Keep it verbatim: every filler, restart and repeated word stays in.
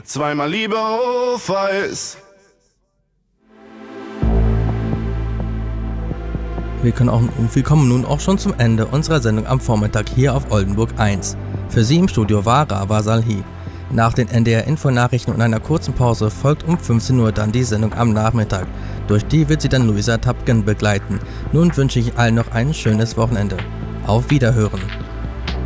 zweimal Liebe auf Eis. Wir, können auch, wir kommen nun auch schon zum Ende unserer Sendung am Vormittag hier auf Oldenburg eins. Für Sie im Studio war Rawa Salhi. Nach den N D R-Info-Nachrichten und einer kurzen Pause folgt um fünfzehn Uhr dann die Sendung am Nachmittag. Durch die wird Sie dann Luisa Tapken begleiten. Nun wünsche ich allen noch ein schönes Wochenende. Auf Wiederhören.